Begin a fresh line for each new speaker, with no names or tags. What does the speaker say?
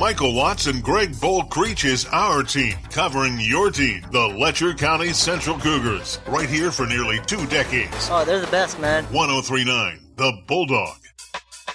Michael Watts and Greg Bull Creech is our team, covering your team, the Letcher County Central Cougars, right here for nearly 2 decades.
Oh, they're the best, man.
103.9, The Bulldog.